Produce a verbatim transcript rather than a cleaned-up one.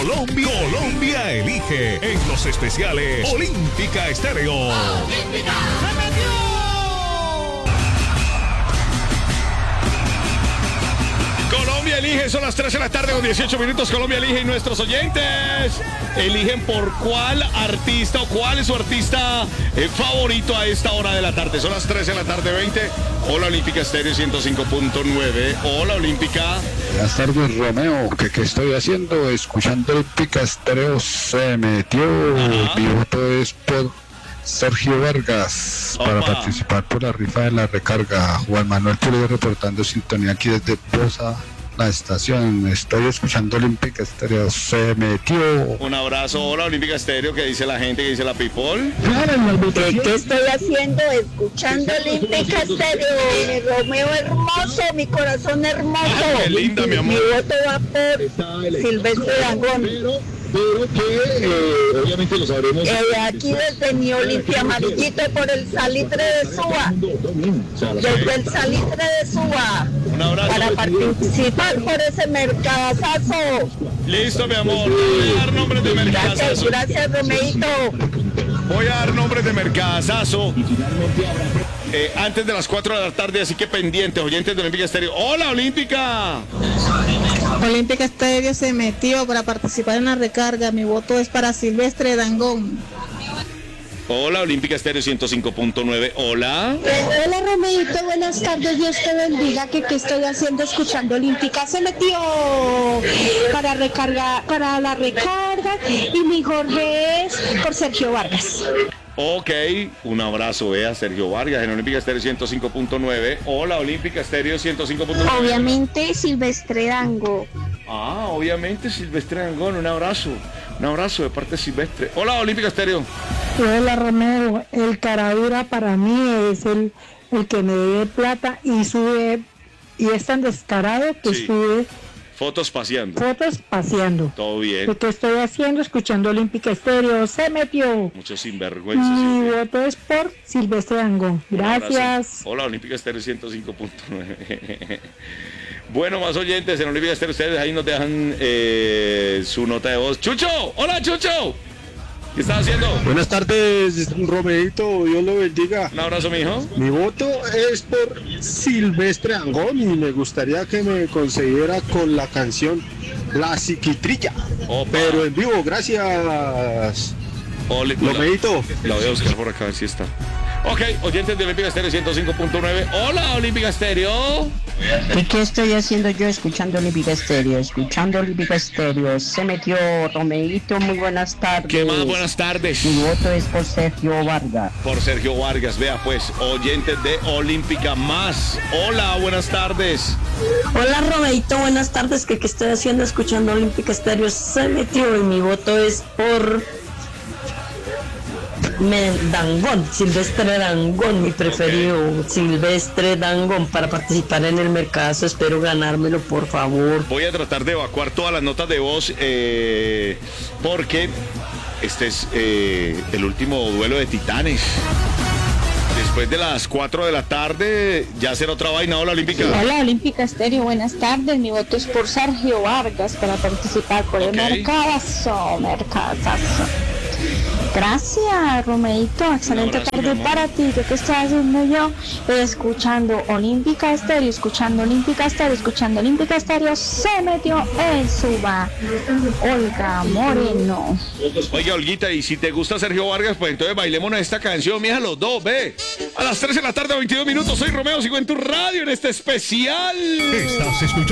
Colombia, Colombia elige en los especiales Olímpica Estéreo. ¡Olímpica! ¡Se metió! Colombia elige, son las tres de la tarde con dieciocho minutos. Colombia elige y nuestros oyentes eligen por cuál artista o cuál es su artista eh, favorito a esta hora de la tarde. Son las tres de la tarde, veinte. Hola Olímpica Estéreo ciento cinco punto nueve. Hola Olímpica. Buenas tardes, Romeo. ¿Qué, qué estoy haciendo? Escuchando Olímpica Estéreo. Se metió. Ajá. Mi voto es por Sergio Vargas. Opa. Para participar por la rifa de la recarga. Juan Manuel Pulido reportando sintonía aquí desde Poza, la estación. Estoy escuchando Olímpica Estéreo. Se metió. Un abrazo. Hola Olímpica Estéreo. ¿Qué dice la gente? ¿Qué dice la people? ¿Qué, ¿Qué estoy haciendo? Escuchando Olímpica Estéreo. Mi Romeo hermoso, mi corazón hermoso. Ah, qué linda, mi amor. Mi voto va por Silvestre Dangond. Pero que eh, obviamente lo sabremos. Eh, aquí desde mi Olimpia Amarillito por el Salitre de Suba. Desde el Salitre de Suba. Un abrazo. Para participar por ese mercadazo. Listo, mi amor. Voy a dar nombres de mercadazo. Gracias, gracias, Romeito. Voy a dar nombres de mercadazo. Eh, antes de las cuatro de la tarde, así que pendientes, oyentes de Olímpica Estéreo. ¡Hola, Olímpica! Olímpica Estéreo se metió para participar en la recarga. Mi voto es para Silvestre Dangond. Hola, Olímpica Estéreo ciento cinco punto nueve. Hola. Hola, Romeito. Buenas tardes. Dios te bendiga. ¿Qué, qué estoy haciendo escuchando Olímpica? Se metió para recarga, para la recarga. Y mi Jorge es por Sergio Vargas. Ok, un abrazo, vea, Sergio Vargas en Olímpica Estéreo ciento cinco punto nueve. Hola, Olímpica Estéreo ciento cinco punto nueve. Obviamente Silvestre Dangond. Ah, obviamente Silvestre Dangond, un abrazo. Un abrazo de parte de Silvestre. Hola, Olímpica Estéreo. Hola, Romeo. El caradura para mí es el, el que me debe plata y sube, y es tan descarado que sí. sube fotos paseando. Fotos paseando. Todo bien. Lo que estoy haciendo, escuchando Olímpica Estéreo, se metió. Mucho sinvergüenza. Mi ¿sí? voto es por Silvestre Dangond. Gracias. Hola, Olímpica Estéreo ciento cinco punto nueve. Bueno, más oyentes en Olímpica Estéreo, ustedes ahí nos dejan eh, su nota de voz. ¡Chucho! ¡Hola, Chucho! ¿Qué estás haciendo? Buenas tardes, Romeito, Dios lo bendiga. Un abrazo, mi hijo. Mi voto es por Silvestre Dangond y me gustaría que me concediera con la canción La Psiquitrilla. Opa. Pero en vivo, gracias. Oli, Romeito. La voy a buscar por acá, a ver si está. Ok, oyentes de Olímpica Estéreo ciento cinco punto nueve. Hola, Olímpica Estéreo. ¿Y qué estoy haciendo yo escuchando Olímpica Estéreo? Escuchando Olímpica Estéreo. Se metió Romeito, muy buenas tardes. ¿Qué más? Buenas tardes. Mi voto es por Sergio Vargas. Por Sergio Vargas, vea pues, oyentes de Olímpica más. Hola, buenas tardes. Hola, Romeito, buenas tardes. ¿Qué, qué estoy haciendo escuchando Olímpica Estéreo? Se metió y mi voto es por Me, Dangond, Silvestre Dangond, mi preferido, okay. Silvestre Dangond, para participar en el mercado. Espero ganármelo, por favor. Voy a tratar de evacuar todas las notas de voz eh, porque este es eh, el último duelo de titanes. Después de las cuatro de la tarde ya será otra vaina. Hola, Olímpica. Hola, Olímpica Estéreo, buenas tardes. Mi voto es por Sergio Vargas para participar por okay. el mercadazo, mercadazo. Gracias, Romeito. Excelente abrazo, tarde para ti. ¿Qué te estás haciendo yo? Escuchando Olímpica Estéreo, escuchando Olímpica Estéreo, escuchando Olímpica Estéreo. Se metió en Suba. Olga Moreno. Oiga, Olguita, y si te gusta Sergio Vargas, pues entonces bailémonos esta canción, mija, los dos, ve. A las tres de la tarde, veintidós minutos. Soy Romeo, sigo en tu radio en este especial. Estás escuchando